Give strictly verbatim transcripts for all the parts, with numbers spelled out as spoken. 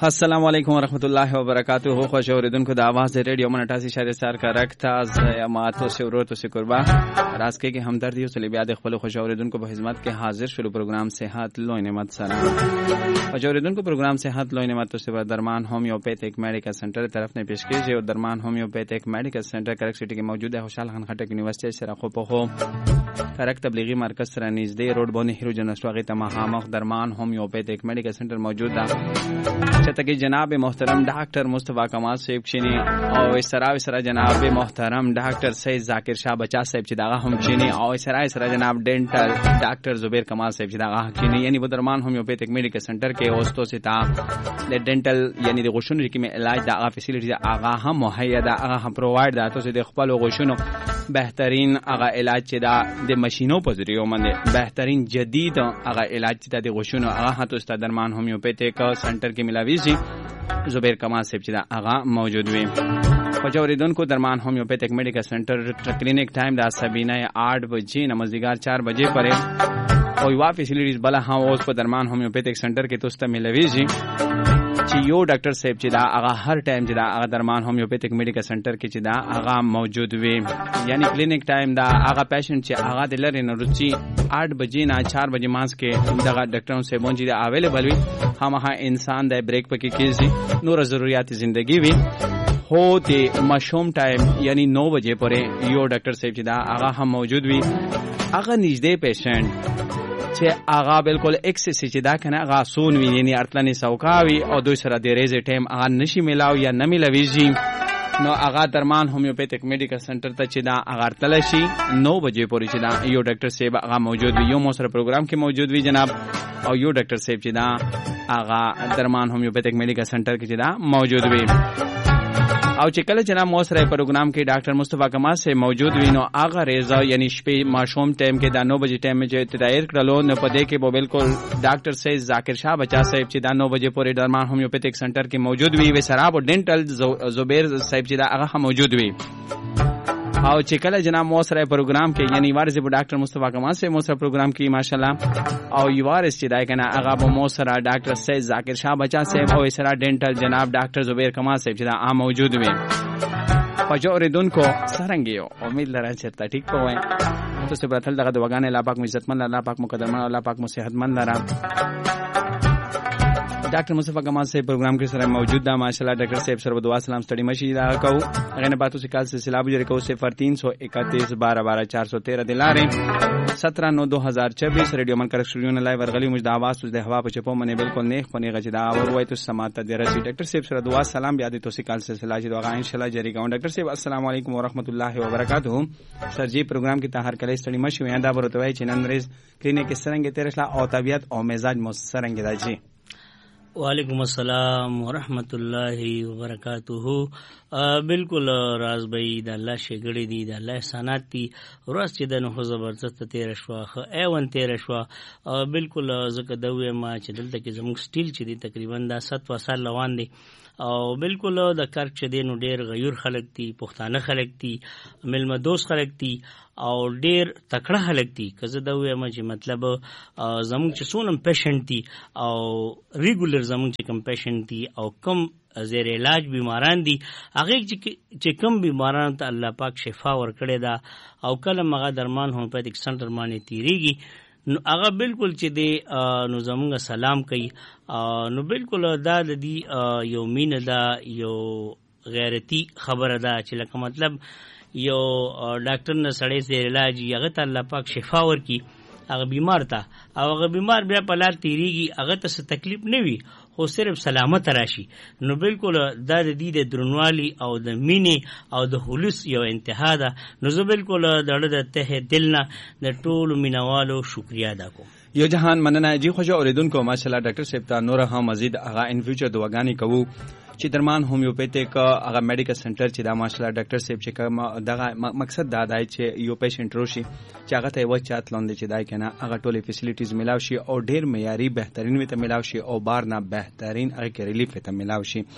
السلام علیکم ورحمۃ اللہ وبرکاتہ. خوش اوریدونکو د आवाज ریډیو منټاسی شهر سار کا رکھتا ز ماتو سے ورتو سے قربا راز کے کہ ہمدردی وسلی بیا د خپل خوش اوریدونکو په خدمت کې حاضر شلو پروگرام صحت لوی نعمت سره. خوش اوریدونکو پروگرام صحت لوی نعمت سے درمان ہومیوپیتھک میڈیکل سینٹر طرف نے پیش کیجیے اور درمان ہومیوپیتھک میڈیکل سینٹر کرک سٹی کے موجود ہے خوشحال خان خټک یونیورسٹی سره خو په خو کرک تبلیغی مرکز سره نږدې روډ باندې هیرو جنسواغی تمام درمان ہومیوپیتھک میڈیکل سینٹر موجود ہے. چتکی جناب محترم ڈاکٹر مصطفی کمال صاحب چینی او اسرا اسرا جناب محترم ڈاکٹر سید ذاکر شاه بچا صاحب چې داغه هم چینی او اسرا اسرا جناب ډینټل ډاکٹر زبیر کمال صاحب چې داغه چینی یعنی بدرمان ہومیوپیتھک میڈیکل سینٹر کې اوستو ستا د ډینټل یعنی د غشونو کې علاج داغه فیسیلیټی هغه هم مهیا ده هغه هم پروواید ده تاسو د خپل غشونو بهترین هغه علاج چې دا د ماشینو په ذریعہ باندې بهترین جدید هغه علاج چې د غشونو هغه تاسو د درمان ہومیوپیتھک سینٹر کې ملاوي زبیر کمال صاحب چې دا هغه موجود وي. خوشوریدونکو درمان ہومیوپیتھک میڈیکل سینٹر کلینک ٹائم دا سبینه آٹھ بجے نمازدیگار چار بجے پرې او یو فیسیلیټیز بل هم اوس په درمان ہومیوپیتھک سینٹر کې تاسو ته ملويږي چې یو ډاکټر صاحب چې دا هغه هر ټایم چې دا هغه درمان ہومیوپیتھک میڈیکل سینٹر کې چې دا هغه موجود وي. یعنی کلینک ټایم دا هغه پیشنټ چې هغه د لری نه روچي آٹھ بجے نه چار بجے ماس کې دغه ډاکټرونو سے مونږ دا اویلیبل وي همه انسان د بریک پکې کیږي نور ضرورت زندگی وي هو د مشوم ټایم یعنی نو بجے پرې یو ډاکټر صاحب چې دا هغه هم موجود وي. هغه نږدې پیشنټ چې هغه بالکل ایکسس چې دا کنه هغه سون وی یعنی ارتلنی سوکاوي او دوی سره د ریزه ټایم هغه نشي ملاو یا نه ملويږي نو هغه درمان ہومیوپیتھک میڈیکل سینٹر ته چې دا هغه ارتل شي نو بجې پورې چې دا یو ډاکټر صاحب هغه موجود وي یو مو سره پروګرام کې موجود وي جناب او یو ډاکټر صاحب چې دا هغه درمان ہومیوپیتھک میڈیکل سینٹر کې چې دا موجود وي او چې کله چې مو سره پروګرام کې ډاکټر مصطفی کمال سے موجود وي نو هغه ریزا یعنی شپې ماشوم ټایم کې دا نو بجې ټایم چې تدایر کړلو نو په دې کې به بالکل ډاکټر سید ذاکر شاه بچا صاحب چې دا نو بجې پورې درمان ہومیوپیتھک سینٹر کې موجود وي و سراب ډینټل زبیر صاحب چې دا هغه موجود وي او چې کله جناب مو سره پروګرام کې یعنی وارث ډاکټر مصطفی کمال سے مو سره پروګرام کې ماشاءالله او یو وارث چې دا کنه هغه به مو سره ډاکټر سید ذاکر شاه بچا صاحب او سره ډینټل جناب ډاکټر زبیر کمال صاحب چې دا عام موجود وي. خوشوریدونکو سرنګیو امید لرم چې ته ټیک کوئ تاسو به تل دغه دعاګانې الله پاک مو عزتمن الله پاک مقدرمن الله پاک مو صحتمند لرم. ډاکټر مصطفی کمال صاحب پروگرام کے سره موجود دا ماشاءاللہ ډاکټر صاحب سره دعا سلام ستړي مشي دا کو غنه باتو سے کال سلسلہ بجری کو صفر تین سو اکتیس بارہ بارہ چار سو تیرہ دلارے سترہ نو دو ہزار چوبیس ریڈیو من کر سٹوڈیو نے لائیو ورغلی مجد آواز د هوا په چپو منه بالکل نیک پنی غجدا اور وای تو سماعت درسي ډاکټر صاحب سره دعا سلام بیا د تو سے کال سلسلہ جی دعا ان شاء الله جاری گاؤں ډاکټر صاحب السلام علیکم ورحمۃ اللہ وبرکاتہ. سر جی پروگرام کی تاہر کله ستړي مشي وندا برتوي چې نن ریز کلینیک سرنګ تیرشلا او طبیعت او مزاج مو سرنګ راځي. وعلیکم السلام ورحمۃ اللہ وبرکاتہ. بالکل راز بھائی د الله شګړې دي د الله احسانات دي ورځ چې د نو زبردست تیر شو خو ایون تیر شو بالکل زکه دوی ما چې دلته کې زموږ سټیل چې دي تقریبا دا ست وسال روان دي او بالکل د کار چې دي نو ډیر غیر خلک دي پښتانه خلک دي ملما دوست خلک دي او ډیر تکړه خلک دي کزه دوی ما چې مطلب زموږ چې سونم پیشنټ دي او ریګولر زموږ چې کم پیشنټ دي او کم زیر علاج بیماران دي هغه چې کم بیماران ته الله پاک شفا ورکړي دا او کله مغه درمان هومیوپیتھک سینټر باندې تیریږي نو هغه بالکل چې دی نو زمونږ سلام کوي نو بالکل دا د دې یو مینه دا یو غیرتی خبره ده چې لکه مطلب یو ډاکټر نه سړی زیر علاج هغه ته الله پاک شفا ورکړي هغه بیمار ته او هغه بیمار بیا په لار تیریږي هغه ته څه تکلیف نه وي خو صرف سلامت راشي نو بالکل دا د دې د درنوالي او د مینې او د خلوص یو انتها ده نو زه بالکل د د ته دل نه د ټولو مینوالو شکریا ادا کوم. یو جهان مننه جی خوشو اوریدونکو ماشاءالله ډاکټر صاحب ته نور هم مزید هغه ان فیوچر دعاګانې کوو چې درمان ہومیوپیتھک هغه میډیکل سینټر چې دا ماشاءالله ډاکټر صاحب چې کوم دغه مقصد دا دی چې یو پیشنټ روشي چې هغه ته و چات لاندې چې دای کنه هغه ټولې فیسیلیټیز ملاو شي او ډیر معیاري بهترین وي ته ملاو شي او بار نه بهترین هغه ریلیف ته ملاو شي.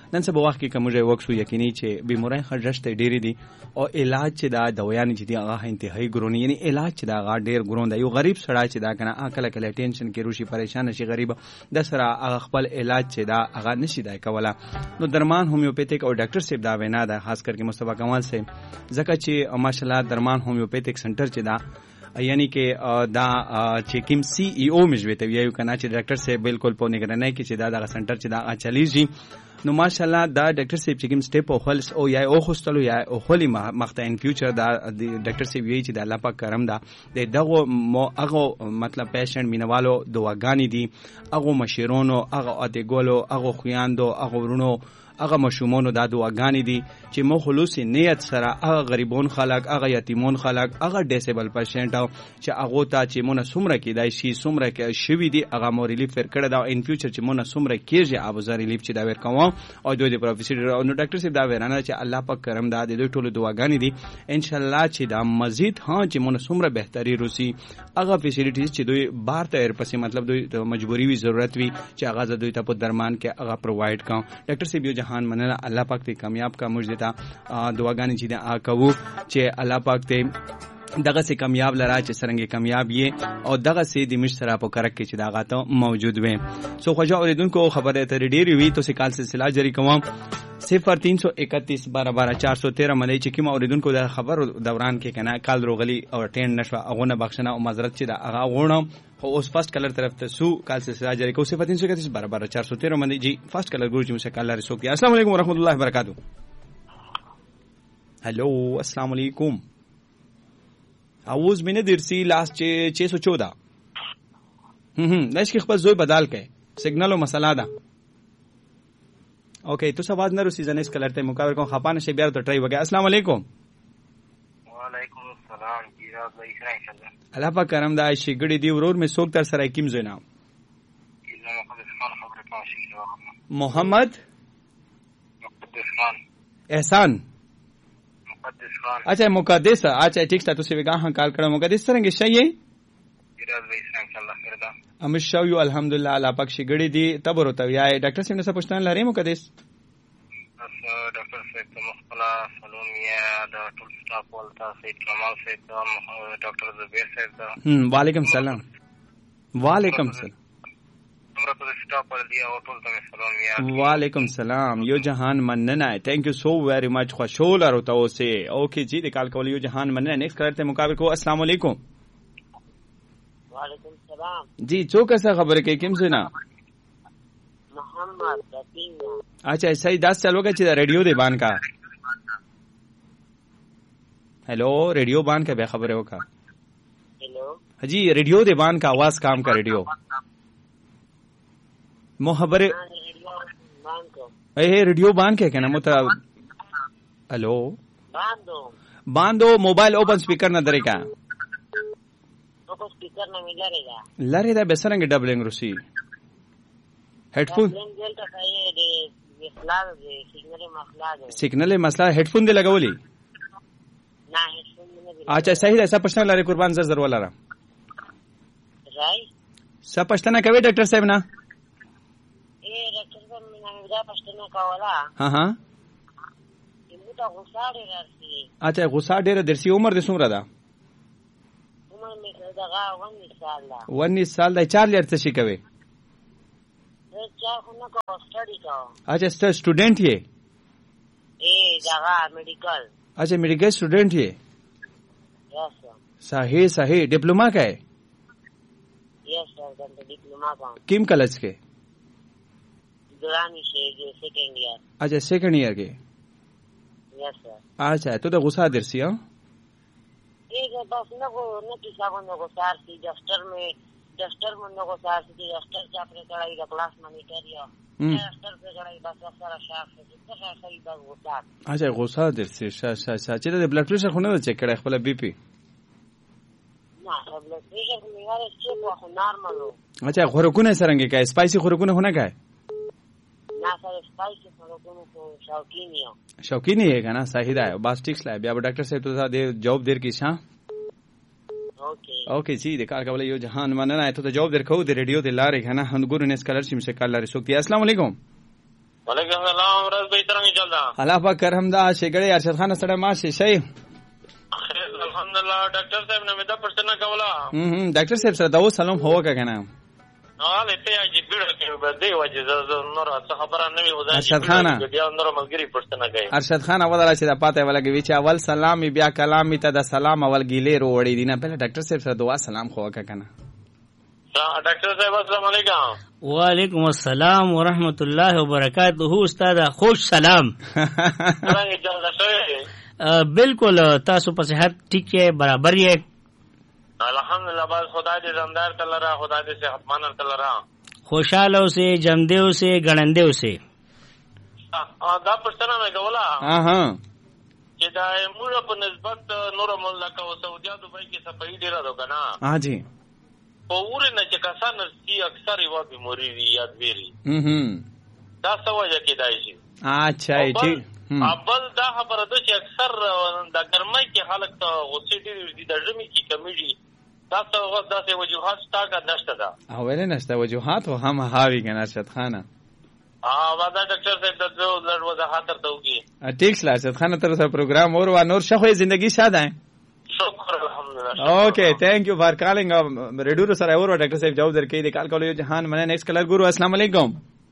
نن سبا وخت کې کومه وخت شو یقیني چې بیماری خرجشت ډېری دي او علاج چې دا دوايان چې دی هغه انتهایی ګرون یعنی علاج چې دا هغه ډېر ګرون دی یو غریب سړی چې دا کنه اکل کله ټینشن کې روشي پریشان شي غریب د سره هغه خپل علاج چې دا هغه نشي دای کوله نو درمان هومیوپیتیک او ډاکټر صاحب دا وینا ده خاص کر کې مصطفی کمال صاحب ځکه چې ماشاءالله درمان هومیوپیتیک سنټر چې دا یعنی کې دا چې کوم سی ای او مجوي ته ویو کنه چې ډاکټر صاحب بالکل په نگرانۍ کې چې دا د سنټر چې دا چلیږي نو ماشاءالله دا ډاکټر صاحب چې کوم سټیپ او خلص او یا او خوستلو یا او خلی مخته ان فیوچر دا ډاکټر صاحب وی چې د الله پاک کرم دا د دغه هغه مطلب پیشنټ مینوالو دواګانی دي هغه مشیرونو هغه اټګولو هغه خویاندو هغه ورونو هغه مشومونو دا دواګانی دي چې مو خلوص نیت سره هغه غریبون خلک هغه یتیمون خلک هغه ډیسیبل پیشنټ او چې هغه ته چې مونږ سمره کې دای شي سمره کې شوی دي هغه مو ریلیف ور کړه دا ان فیوچر چې مونږ سمره کېږي ابو زری ریلیف چې دا ور کوم او دوی د پروفیسور او نو ډاکټر صاحب دا ورانه چې الله پاک کرم دا د دوی ټولو دواګانی دي ان شاء الله چې دا مزید ها چې مونږ سمره بهتري روسي هغه فیسیلیټیز چې دوی بار ته ور پسې مطلب دوی مجبوری وی ضرورت وی چې هغه دوی ته په درمان کې هغه پرووایډ کا ډاکټر صاحب یو جهان مننه الله پاک ته کامیاب کا موږ دیتا دعاګانې چې دا کوو چې الله پاک ته دغه سي کامیاب لرا چې سرنګي کامیاب یې او دغه سي د مش سره په کرک کې چې دا غاته موجود وي سو خوجا اوریدونکو خبره ته ډیری وی تو سکال سلسله جاری کوم صفر تین سو اکتیس بارہ بارہ چار سو تیرہ مدعی چې کوم اوریدونکو د خبر دوران کې کنه کال روغلی او ټین نشو اغونه بخښنه او معذرت چې دا هغه غوڼم خو اوس فرست کلر طرف ته سو کال سلسله جاری کو صفر تین سو اکتیس بارہ بارہ چار سو تیرہ مدعی جی فرست کلر ګورو چې مشه کال لري سو کې السلام علیکم ورحمت الله وبرکاتہ हेलो अस्सलाम वालेकुम आवाज मैंने देर सी लास्ट छह सौ चौदह हम्म हम्म नश की खबर जोई बदल के सिग्नल और मसला दा ओके तो आवाज न रुसी जने इसका लड़ते मुकाबले को खपान से बियार तो ट्राई हो गया अस्सलाम वालेकुम वालेकुम अस्सलाम की रात भाई इंशाल्लाह अल्लाह पाक करम दा शिगड़ी दी उरोर में सोक तर सराय किम जोना मोहम्मद एहसान अच्छा मुकद्दस अच्छा ठीक सा तुसे वेगा हां कॉल करा मुकद्दस तरंगे शये इराद भाई इंशाल्लाह करदा हम शव यू अल्हम्दुलिल्लाह अल्लाह पाक शिगड़ी दी तबरो त या डॉक्टर से ने सब पूछना ला रे मुकद्दस बस डॉक्टर से तो मुखला सलोमिया द टूल स्टाफ बोलता से कमाल से डॉक्टर जुबैर साहब दा हम वालेकुम सलाम वालेकुम सलाम वालेकुम सलाम यो जहान मनना है thank you so very much खुशोल और तो से ओके जी निकाल कॉल यो जहान मनना नेक्स्ट करते मुकाबले को अस्सलाम वालेकुम वालेकुम सलाम जी चो कैसा खबर के किम सुना मोहम्मद रतीना अच्छा सही दस चलोगे ची रेडियो दे बान का हेलो रेडियो बान का बेखबर हो का हेलो जी रेडियो दे बान का आवाज काम का रेडियो मोहब्बरे ए रेडियो बांध के कहना मुता हेलो बांधो बांधो मोबाइल ओपन स्पीकर न दरेका ओपन स्पीकर न मिलरेगा लरेदा बेसरंगे डबलिंग रुसी हेडफोन सिग्नल मसला हेडफोन दे लगावली ना हेडफोन अच्छा सही ऐसा प्रश्न लारे कुर्बान जर जरवा लारा राई सब प्रश्न कवे डॉक्टर साहब ना हाँ हाँ अच्छा गुस्सा ढेर दर्सी उम्र दे सुमरा दा उन्नीस साल दा चार लेर से शिकवे अच्छा स्टूडेंट ये मेडिकल अच्छा मेडिकल स्टूडेंट ये सही सही डिप्लोमा का है डिप्लोमा का किम कॉलेज के दुरानी से सेकंड ईयर अच्छा सेकंड ईयर के यस सर अच्छा तो तो गुस्सा दर्सी हां एक बस न को न किसा को न को सार सी डस्टर में डस्टर में न को सार सी डस्टर चापरे कड़ाई का क्लास मॉनिटर या डस्टर पे कड़ाई बस सारा शाफ से कितना सही बात गुस्सा अच्छा गुस्सा दर्सी शा शा शा चले ब्लड प्रेशर होने चेक करा खपला बीपी ना ब्लड प्रेशर मेरा चेक वो नॉर्मल हो अच्छा खुरकुने सरंगे का स्पाइसी खुरकुने होना का है ना सर स्पाइसी खुरकुने को शौकीन है शौकीन है का ना सही है बस ठीक है अब डॉक्टर से तो दे जॉब देर की हां ओके ओके जी देखा का बोले यो जहान मानना है तो जॉब देर खो दे रेडियो दे ला रे है ना हम गुरु ने स्कॉलरशिप से कल ला रे सुक्ति अस्सलाम वालेकुम وعلیکم السلام راز به څنګه چل دا الله پاک کرم دا شګړې ارشد خان سره ما شي شي الحمدلله ډاکټر صاحب نه مې دا پرڅنه کولا هم هم ډاکټر صاحب سره دا سلام هو کا کنه حاله ته یې بیره کې به دی وجه نور څه خبره نه وي وځي ارشد خان بیا نور ملګری پرڅنه کوي ارشد خان اول راځي دا پاته ولګي چې اول سلام بیا کلام ته دا سلام اول ګیلې رو وړي دي نه په ډاکټر صاحب سره دعا سلام خو کا کنه ډاکټر صاحب السلام علیکم وعلیکم السلام ورحمۃ اللہ وبرکاتہ استاد خوش سلام بالکل تاسو په صحت ٹھیک ہے برابر ہے الحمدللہ بس خدا دې زمدار کله را خدا دې صحت مانر کله را خوشاله سے جمدیو سے غړندیو سے دا پښتنه مې کولا ها ها چې دا موږ په نسبت نور ملک او سعودي دوبۍ کې صفائی ډیر ده کنه ها جی په ورنه چې کسان نستی اکثر یو بیماری وی یاد ویری هم دا سوجه کې دای شي اچھا ٹھیک اول دا خبره ده چې اکثر د ګرمۍ کې خلک ته غوسې ډېر دي د ژمي کې کمیږي دا څه داسې وجوهات شته که نشته ده اولې نشته وجوهات خو هم هاوي کنه ارشد خانه ها دا ډاکټر صاحب د لږ وضاحت درته وکړي ٹھیک سلا ارشد خانه تر سره پروګرام اور و نور شخو زندگی شاد ہے شکر الحمدلله اوکے تھینک یو فار کالنگ ریډیو سره اور ډاکټر صاحب جواب درکې د کال کولو جهان منه نیکسٹ کلر ګورو السلام علیکم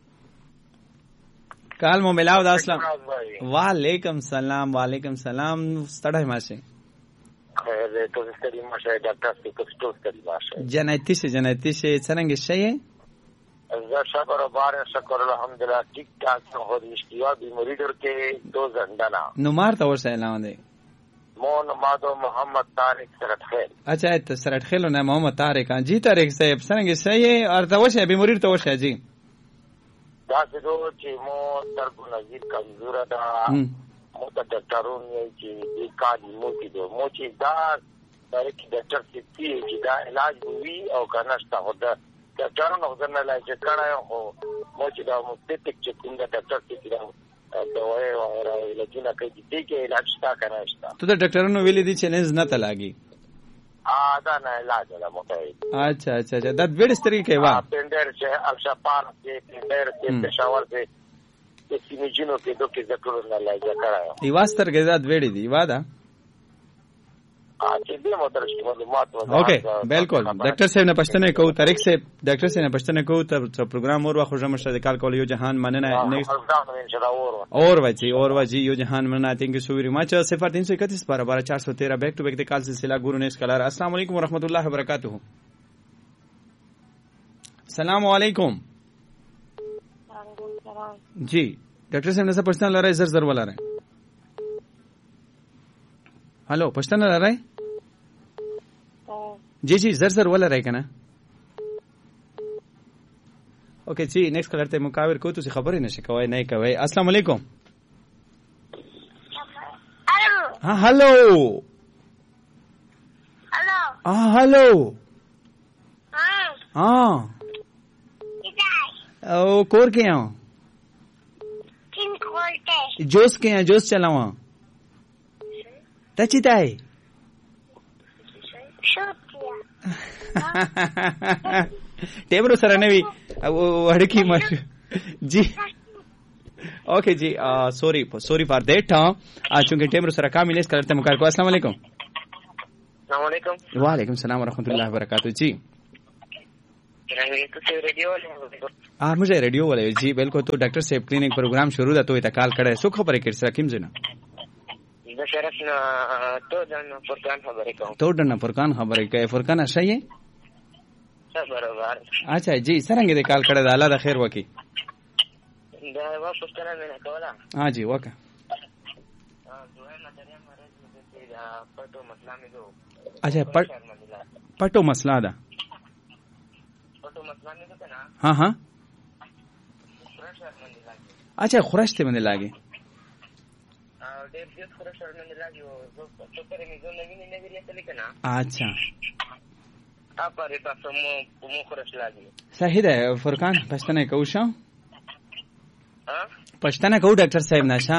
کال مو ملاو دا اسلام وعلیکم سلام وعلیکم سلام ستړی ماشه خیر ته ستړي ماشه ډاکټر څخه څه ستړي ماشه جنتی شه جنتی شه څنګه شي زه شکر وباره شکر الحمدلله ٹھیک ٹھاک هو دي اشتیا بیماری درته دو زندانا نو مارته ورسه اعلان دی مون مادو محمد طارق سرت خیل اچھا ته سرت خیل نه محمد طارق جی طارق صاحب څنګه شي ارته وشه بیماری ته وشه جی دا څه چې مو درګو نظیر کمزور ده مو ته ډاکټرون یې چې د کالی مو کې دو مو چې دا ډایرکټ ډاکټر چې دا علاج وی او کنهشته هو دا ډاکټرون نو ځنه لا چې کړه هو مو چې دا مو ته چې کوم دا ډاکټر چې دا دوايي او علاجونه کوي دې کې علاج تا کنهشته ته د ډاکټرونو ویلي دي چې نه ته لاګي ا دا نه علاج لا مو کوي اچھا اچھا دا ویډ ستري کې وا پندر چې الشپار چې پندر چې پېښور کې د سیمجینو کې دوه کې ذکر نه لایجا کړاو ای واستر کې دا ویډ دی وا دا ا چې دې موتر چې معلومات و اوکے بالکل ډاکټر صاحب نه پښتنه کو طریق سے ډاکټر صاحب نه پښتنه کو ته پروګرام اور واخو جمع شته کال کول یو جهان مننه نیکسٹ اور وجی اور وجی یو جهان مننه تھینک یو سو ویری مچ صفر تین سو اکتیس بارہ بارہ چار سو تیرہ بیک ٹو بیک د کال سلسلہ گورو نیس کلار السلام علیکم ورحمۃ اللہ وبرکاتہ السلام علیکم جی ډاکټر صاحب نه پښتنه لاره زر زر ولا رہے हेलो पछताना रह रहा है जी जी जर जर वाला रहेगा ना ओके जी नेक्स्ट करते मुकाबिर को तुझे खबर ही नहीं शिकावे नहीं कवे अस्सलाम वालेकुम हाँ हेलो हेलो हाँ हेलो हाँ ओ कोर के यहाँ जोश के यहाँ जोश चलावा تچی تای ټیبرو سره نوی وړکی مش جی اوکے جی سوری سوری فار دیٹ چونکہ ټیبرو سره کام لیس کرتے مکار کو السلام علیکم السلام علیکم وعلیکم السلام ورحمۃ اللہ وبرکاتہ جی آ مجھے ریڈیو والے جی بالکل تو ڈاکٹر صاحب کلینک پروگرام شروع ده تو اتکال کړه سو خبره کړه سره کیم جنا د شرفنا تو دن فرقان خبرې کوم تو دن فرقان خبرې کوي فرقان شایې برابر اچھا جی څنګه دې کال کړه د الله د خیر وکي دا وا پښتنه نه کولا ها جی وکا دوه مدریا مرز دې دا پټو مسله مې دو اچھا پټ پټو مسله ده پټو مسله مې ده کنه ها ها اچھا خورش ته باندې لاګي अच्छा صحیح ده فرقان پښتنه کو شو پښتنه کو ډاکټر صاحب نشه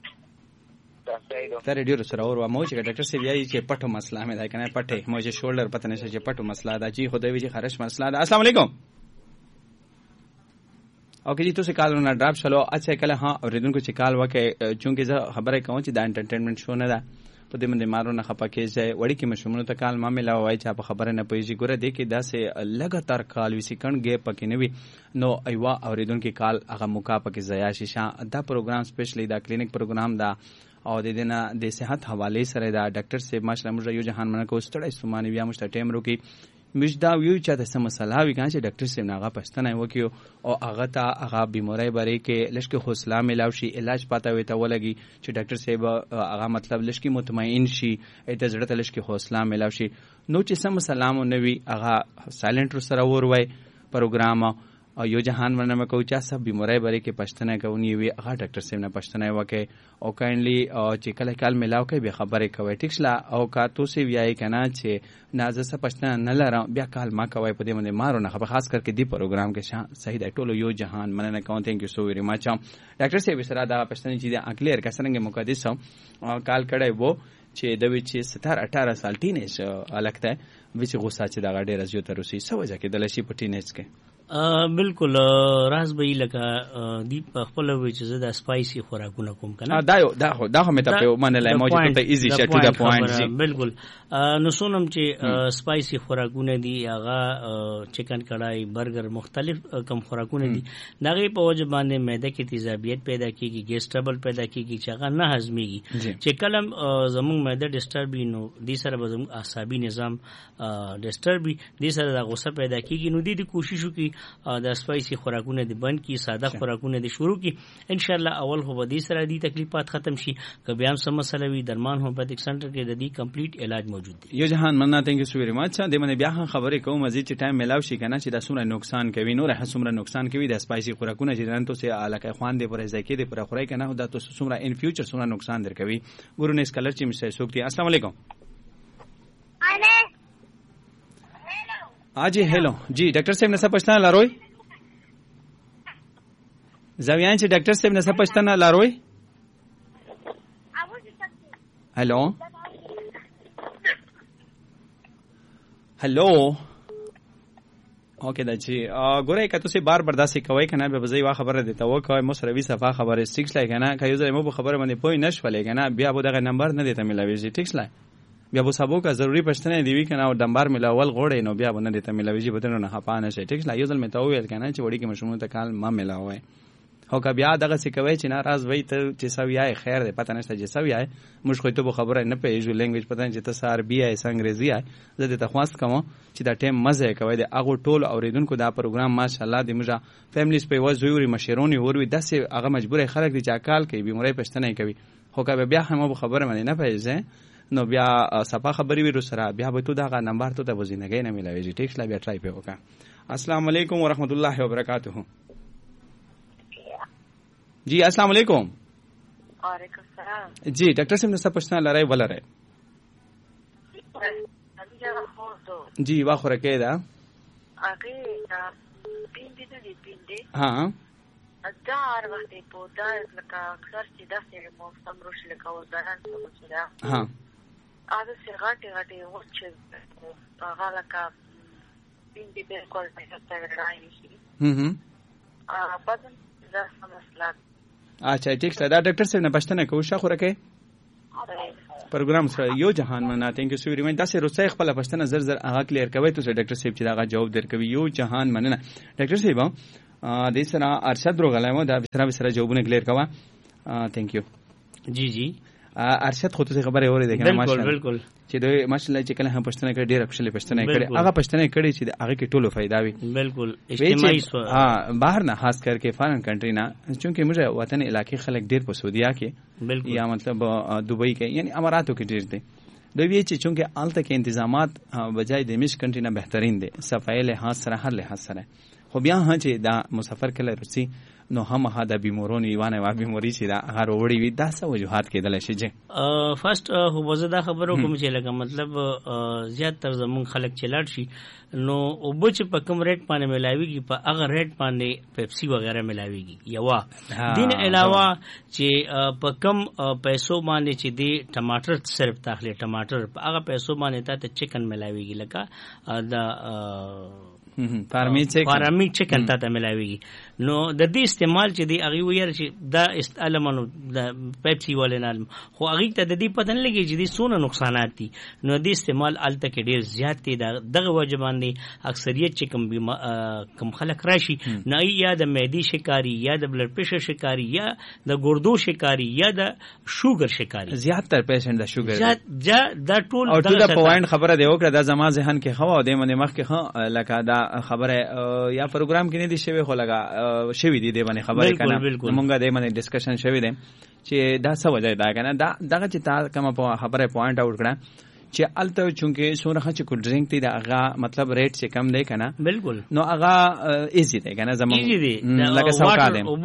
تر ډیرو سره اور مو چې ډاکټر صاحب یې چې پټو مسله مې ده کنه پټه مو چې شولډر پته نشه چې پټو مسله ده جی خدای وی چې خرش مسله ده السلام علیکم اوکے جی تاسو کال نه ډراپ شلو اچھا کله ها اوریدونکو چې کال وکړي چونکه زه خبره کوم چې دا انټرټینمنت شو نه ده په دې باندې مارو نه خپه کېږي وړي کې مشمونو ته کال ما ملا وای چې په خبره نه پېږي ګوره دې کې داسې لګاتار کال وسی کڼ ګې پکې نه وي نو ایوا اوریدونکو کال هغه موقع پکې ضایع شي دا پروګرام سپیشلی دا کلینیک پروګرام دا او د دې نه د صحت حواله سره دا ډاکټر صاحب ماشاءالله موږ یو جهان منه کو ستړی سمانی بیا مشته ټیم روکی مش دا ویو چې د سم مسله وی کنه چې ډاکټر صاحب ناغه پښتنه وکيو او هغه ته هغه بیماری بری کې لشکې حوصله ملاو شي علاج پاته وي ته ولګي چې ډاکټر صاحب هغه مطلب لشکې مطمئن شي اته زړه ته لشکې حوصله ملاو شي نو چې سم سلام نو وی هغه سایلنٹ سره ور وای پروګرام او یو جهان ورنه مکو چا سب بیماری بری کې پښتنه کوي وی هغه ډاکټر صاحب نه پښتنه وکي او کایندلی چې کله کال ملاو کوي به خبره کوي ټیک شلا او کا تو سی ویای کنه چې نازه سه پښتنه نه لرم بیا کال ما کوي په دې باندې مارو نه خبر خاص کر کې دی پروګرام کې صحیح دی ټولو یو جهان مننه کوم ثانک یو سو ویری ماچ ډاکټر صاحب سره دا پښتنه چې اکلیر کسرنګ مقدس کال کړه وو چې د وچې ستر اٹھارہ سال ټینیج الګته وچې غوسه چې دا ډېر زیات تر اوسه سوځه کې د لشي په ټینیج کې بالکل راز به لکه دی خپل وی چې د سپایسی خوراکونه کوم کنه دا یو دا خو دا هم ته په منلای موجود ته ایزی شټ ټو د پوینټ بالکل نو سونم چې سپایسی خوراکونه دي هغه چکن کړای برګر مختلف کم خوراکونه دي دغه په وجه باندې معده کې تیزابیت پیدا کیږي ګیس ټربل پیدا کیږي چې هغه نه هضميږي چې کلم زموږ معده ډیسټرب نو دي سره به زموږ اعصابي نظام ډیسټرب دي سره د غوسه پیدا کیږي نو دي کوشش وکړي د سپایسی خوراکونه دي بند کی ساده خوراکونه دي شروع کی ان شاء الله اول هو بدی سره دي تکلیفات ختم شي که بیا هم سم مسله وي درمان هومیوپیتھک سنټر کې د دې کمپلیټ علاج موجود دی یو جهان مننه ثانک یو سو ویری ماچ د منه بیا هم خبرې کوم مزید چې ټایم ملاو شي کنه چې دا څومره نقصان کوي نور هه څومره نقصان کوي د سپایسی خوراکونه چې نن تاسو علاقه خوان دي پر ځای کې دي پر خورای کنه دا تاسو څومره ان فیوچر څومره نقصان در کوي ګورو نه اسکلر چې مشه سوکتي السلام علیکم हाँ जी हेलो जी डॉक्टर साहब नसा पछताना लारोय زویان چې ډاکټر صاحب نسه پښتنه لاروي هلو هلو اوکے دا چې ګوره کته سي بار برداشت کوي کنه به بځای وا خبره دي ته وکوي مو سره وی صفه خبره سیکس لای کنه کایو زه مو خبره باندې پوي نشولې کنه بیا به دغه نمبر نه دیته ملاوي شي ټیکس لای بیا به سبو کا ضروری پښتنه دی وی کنه او دمبار ملاول غوړې نو بیا باندې دیته ملاوي شي بدن نه خپانه شي ټیکس لای یو ځل مې ته ویل کنه چې وړي کې مشمول ته کال ما ملاوي او که بیا دغه څه کوي چې ناراض وای ته چې سویای خیر ده پته نشته چې سویای موږ خو ته خبره نه پیژو لینګویج پته چې ته سار بیا یې انګریزي آی زه ته خواست کوم چې دا ټیم مزه کوي د هغه ټول اوریدونکو دا پروګرام ماشاءالله د موږ فیملیز په وځوري مشرونی وروي داسې هغه مجبور خلک دي چې اکال کوي بیماری پښتنه کوي خو که بیا هم خبره باندې نه پیژې نو بیا صفه خبري ویرو سره بیا به تو دا نمبر ته د وزینګي نه ملوي ټیکس لا بیا ټرای په وکا السلام علیکم ورحمت الله وبرکاتہ جی السلام علیکم وعلیکم السلام جی ڈاکٹر صاحب نے سب پوچھنا لا رہے ولا رہے جی واخو رکے دا اگے پیندې دې پیندې ها دار وخت په دار لکه اکثر چې داسې موسم روش لکه وزاران څه دا ها اته څنګه غټي وڅ هغه لکه پیندې په کول څه څه راځي شي هم هم ا بدن دا مسله اچھا ٹھیک ہے دا ڈاکٹر صاحب نے پښتنه کو شخو رکے پروګرام سره یو جهان منا ثانک یو سو ویری مچ دا سه روسي خپل پښتنه زر زر هغه کلیر کوي ته ډاکټر صاحب چې دا جواب درکوي یو جهان مننه ډاکټر صاحب د سره ارشد روغلایمو دا سره سره جوابونه کلیر کوا ثانک یو جی جی ارشد خو ته خبره اوري ده کنه ماشاءالله بالکل چې دوی ماشاءالله چې کله هم پښتنه کړي ډېر خپل پښتنه کړي هغه پښتنه کړي چې هغه کې ټولو فائدہ وي بالکل اجتماعي ها بهر نه خاص کر کې فارن کنټری نه چونکه موږ وطن علاقې خلک ډېر په سعودیا کې یا مطلب دوبۍ کې یعنی اماراتو کې ډېر دي دوی چې چونکه الته کې تنظیمات بجای د مش کنټری نه بهترین دي صفای له خاص سره هر له خاص سره خو بیا هم چې دا مسافر کله روسي نو هم ها د بیمورونی وانه وا بیموري چې دا هر وړي وي دا څه وجوهات کېدل شي چې فرست هو وزدا خبرو کوم چې لکه مطلب زیات تر زمون خلک چلاړ شي نو او بچ په کم ریټ باندې ملاويږي په هغه ریټ باندې پیپسي وغیرہ ملاويږي یوا دین علاوه چې په کم پیسو باندې چې دی ټماټر صرف تاخلي ټماټر په هغه پیسو باندې ته چکن ملاويږي لکه دا فارمی چکن فارمی چکن ته ملاويږي نو د دې استعمال چې دی هغه ویل چې دا استعمالونو د پیپسي ولنال خو هغه ته د دې پته نه لګي چې دې څونه نقصانات دي نو د استعمال الته کې ډیر زیات دي دغه وجه باندې اکثریت چې کم کم خلک راشي نه یا د معدې شکاري یا د بلډ پریشر شکاري یا د ګردو شکاري یا د شوګر شکاري زیات تر پیشنټ د شوګر زیات جا د ټول او د پوینټ خبره دی وکړه د زما ذهن کې خو د منې مخ کې خو لکه دا خبره یا پروګرام کې نه دي شوی خو لگا شوی دی د باندې خبره کنه مونږه د باندې ډسکشن شوی دی چې دا څه وجه دا کنه دا دغه چې تا کوم په خبره پوینټ اوټ کړه چې الته چونکه سورخه چې کول ډرینک دی دا هغه مطلب ریټ چې کم دی کنه بالکل نو هغه ایزی دی کنه زمون لکه سوکا دی